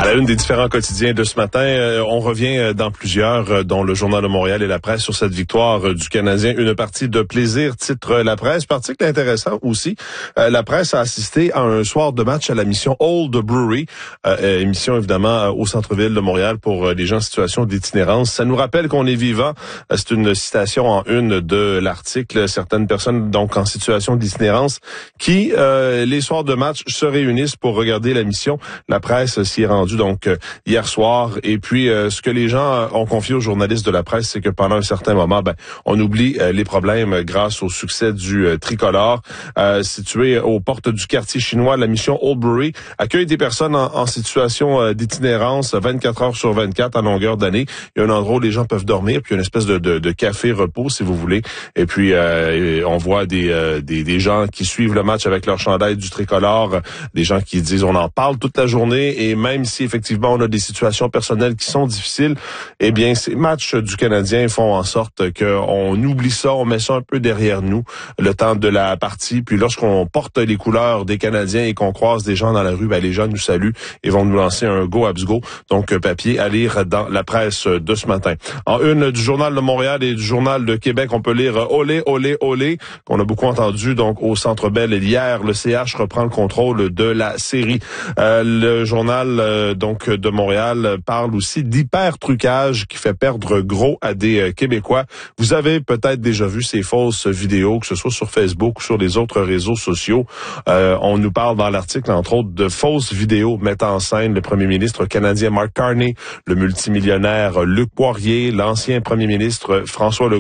À la une des différents quotidiens de ce matin, on revient dans plusieurs, dont le Journal de Montréal et La Presse, sur cette victoire du Canadien. Une partie de plaisir, titre La Presse. Article intéressant aussi. La Presse a assisté à un soir de match à la mission Old Brewery, émission évidemment au centre-ville de Montréal pour les gens en situation d'itinérance. Ça nous rappelle qu'on est vivant. C'est une citation en une de l'article. Certaines personnes donc en situation d'itinérance qui, les soirs de match, se réunissent pour regarder la mission. La Presse s'y est rendue donc hier soir. Et puis, ce que les gens ont confié aux journalistes de La Presse, c'est que pendant un certain moment, on oublie les problèmes grâce au succès du tricolore. Situé aux portes du quartier chinois, la mission Old Brewery accueille des personnes en situation d'itinérance 24 heures sur 24 à longueur d'année. Il y a un endroit où les gens peuvent dormir, puis une espèce de café repos, si vous voulez. Et puis, on voit des gens qui suivent le match avec leur chandail du tricolore, des gens qui disent on en parle toute la journée, et même si effectivement on a des situations personnelles qui sont difficiles, eh bien ces matchs du Canadien font en sorte qu'on oublie ça, on met ça un peu derrière nous le temps de la partie, puis lorsqu'on porte les couleurs des Canadiens et qu'on croise des gens dans la rue, les gens nous saluent et vont nous lancer un go abs go. Donc papier à lire dans La Presse de ce matin. En une du Journal de Montréal et du Journal de Québec, on peut lire olé olé olé, qu'on a beaucoup entendu donc au Centre Bell hier. Le CH reprend le contrôle de la série. Le journal donc de Montréal parle aussi d'hyper-trucage qui fait perdre gros à des Québécois. Vous avez peut-être déjà vu ces fausses vidéos, que ce soit sur Facebook ou sur les autres réseaux sociaux. On nous parle dans l'article, entre autres, de fausses vidéos mettant en scène le premier ministre canadien Mark Carney, le multimillionnaire Luc Poirier, l'ancien premier ministre François Legault,